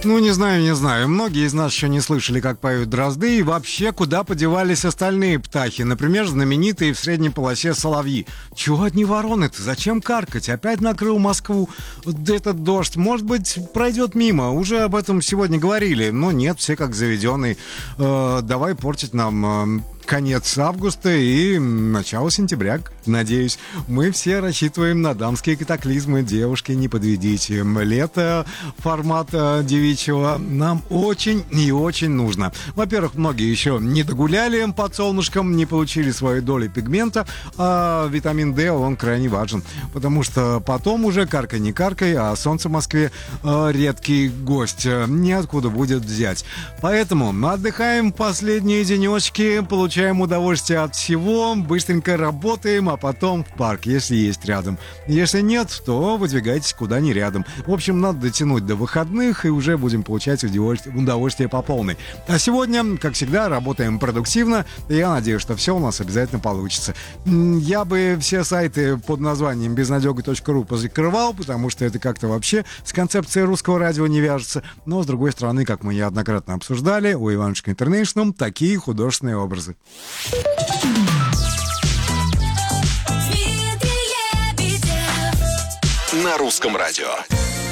Ну, не знаю. Многие из нас еще не слышали, как поют дрозды, и вообще, куда подевались остальные птахи. Например, знаменитые в средней полосе соловьи. Чего одни вороны-то? Зачем каркать? Опять накрыл Москву этот дождь. Может быть, пройдет мимо. Уже об этом сегодня говорили. Но нет, все как заведенные. Давай портить нам... конец августа и начало сентября, надеюсь. Мы все рассчитываем на дамские катаклизмы. Девушки, не подведите. Лето формата девичьего нам очень и очень нужно. Во-первых, многие еще не догуляли под солнышком, не получили свою долю пигмента, а витамин D, он крайне важен. Потому что потом уже, каркай не каркай, а солнце в Москве редкий гость. Неоткуда будет взять. Поэтому отдыхаем последние денечки, получаем удовольствие от всего, быстренько работаем, а потом в парк, если есть рядом. Если нет, то выдвигайтесь куда не рядом. В общем, надо дотянуть до выходных, и уже будем получать удовольствие по полной. А сегодня, как всегда, работаем продуктивно, и я надеюсь, что все у нас обязательно получится. Я бы все сайты под названием безнадега.ру позакрывал, потому что это как-то вообще с концепцией русского радио не вяжется. Но, с другой стороны, как мы неоднократно обсуждали, у Иванушка Интернешнл такие художественные образы. На русском радио.